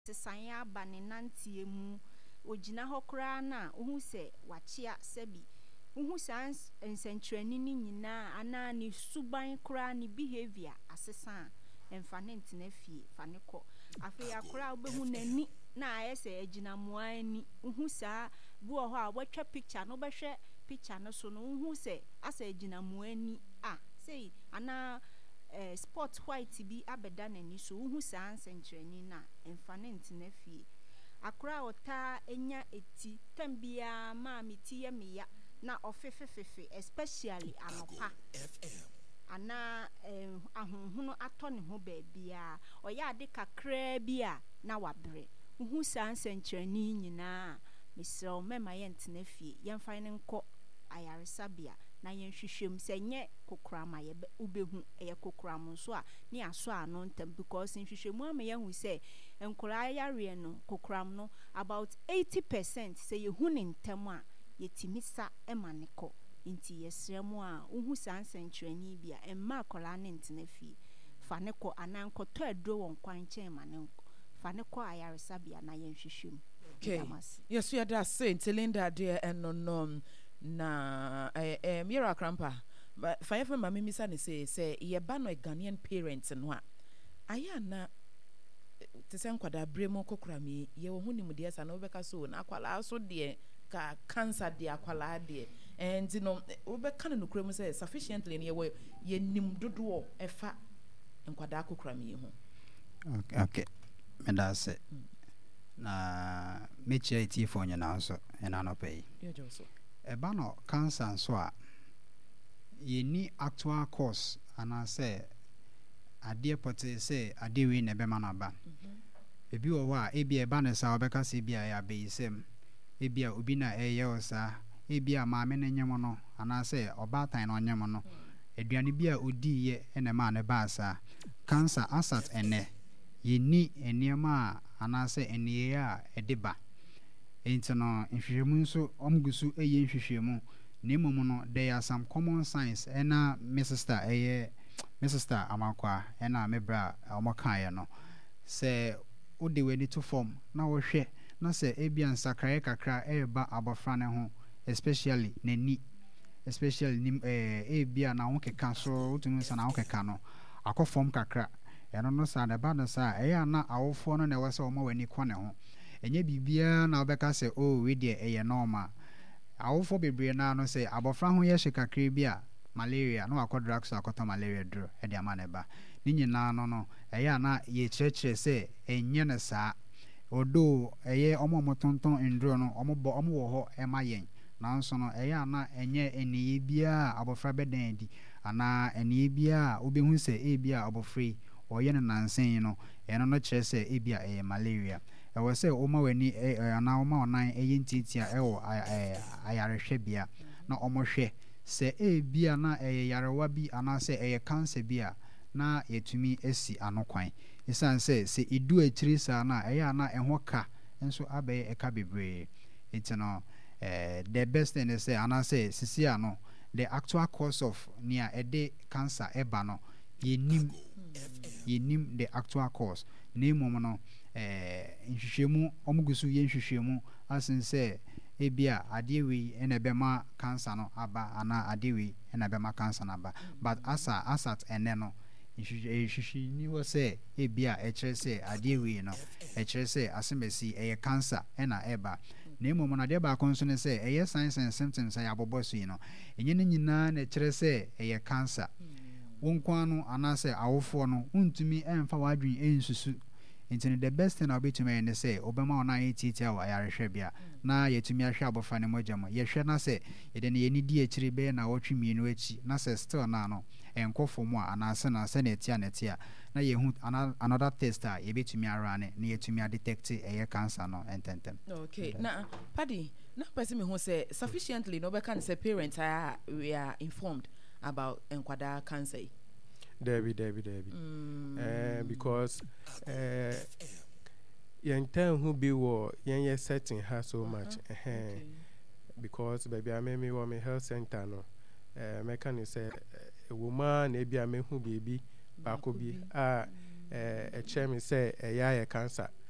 sanya aba ne nantie mu ogina hokra na ohu se wachia sebi ohu sans ensentwani ni nyina ana ne suban kra ne behavior asesa emfa ne ntena fie fa ne kɔ afi akra obehu nani na ayese agina muani ohu saa bu ho a watwa picture no behwe picture no so no ohu se asa agina muani sei ana sport white bi abeda nani so ohu saa nsentwani na emfa ne ntena fie akra ota enya eti tambia ma meti ya meya na ofefefefe especially anopa ana ahunhunu atɔ ne ho baabia ɔya ade kakra bia na wabre hu saa nsɛnkyerɛni nyinaa mesrɛw mema yɛ ntena fie yɛmfa ne nkɔ ayaresabea na yɛnhwehwɛm sɛ nyɛ kokrama yɛ ubehu ɛyɛ kokram so a ne aso ano ntam because nhwehwɛmu ama yɛhu sɛ nkora yare no kokram no about 80% sɛ yɛhu ne ntam a yɛtimi sa ema ne kɔ inti yesremu a uhu sanse nkyerani bia emma akola ne ntena fie fa ne kɔ anankɔtɔ aduro won kwan kyɛn ma ne fa ne kɔ ayaresa bia na yɛnhwehwem. Okay, yes, we are that saying Linda dear and no na Mira Krampa but fire from mama misa ne say ye ba no Ghanaian parents no a aya na te sɛ nkwada bremo kokrami ye wo hu ni mu de sa na obeka so na akwala so de ka cancer de akwala de and no obeka no kura mu say sufficiently ne ye nim dodo efa nkwada kokrami ho. Okay, me da se na meche iti fo nya na so ena no pay ye jo so e ba no cancer so a ye ni actual cause ana say ade pote say ade we na be manaba ebi wo ho a ebi e ba ne sa obeka se bia ya be isem ebi a obi na eye osa ebi a maame ne nyem no ana say obatan no nyem no aduane bi a odi ye ene ma ne ba sa cancer asat ene ye ni eniema ana say enie a edeba enti no nhwehwemu nso omgusu eye nhwehwemu nemom no there are some common signs ena me sister amakwa ena me bra omokaye no se ode we ni to form na wo hwe na se ebia nsakrae kakra eba abofra ne ho especially nani especially nim ebia na wo keka so utumi sa na wo keka no akofom kakra eno no sa na ba no sa eya na awofo no na we se omo wani kɔ ne ho enye bibia na obeka se oh we de eye normal awofo bebre na no se abofra ho ye hye bia malaria no akɔ drugs akɔtɔ malaria dro e de ama ne ba ni nyina no eya na ye kyerɛkyerɛ se enye ne saa odo eye omo tonton ndro no omo wo ho e ma yen nanso no eya na enye eniye bia abofra bedan di ana eniye bia obehu se e bia abofra oye ne nansen no eno no kyerɛ se e bia malaria ewe se o ma wani ana o ma onan eye ntitia ewo ayarehwe bia na omo hwe se e bia na yarewa bi ana se cancer bia na yetumi esi anokwan isan se idu akiri sa na na eho ka enso abe eka bebre itino the best thing is say ana say sisi ano the actual cause of near ede cancer eba no yenim the actual cause name no nhwehwemu omugusu ye nhwehwemu asen say ebia adewe ena bema cancer no aba ana adewe ena bema cancer na aba but asat ene no nhwehwe ni wo say ebia ekere say adewe no ekere say asemesi cancer ena eba nemo mo na de ba konso ne say signs and symptoms ay aboboso yi no enye ne nyina na ekere say cancer wonkwan ana say awofo no untumi emfa wadwen ensusu intini the best thing obetumi ne say obema ona yetitia wa yarehwe bia na yetumi ahwe abofra ne mogamo yehwe na say yede ne yenidi ekire be na wotwe mienu achi na say still na no enkofo mu ana se na se na etia na yehu another test a yebetumi arane na yetumi detect cancer no ententem. Okay, na Paddy na person me hu say sufficiently no be can say parents we are informed about enkwada cancer. Debbie. Because young time who be war young setting her so much. Okay. Because baby I me wa me health center no mechanic say a woman maybe I me who baby bakobi a chairman say a cancer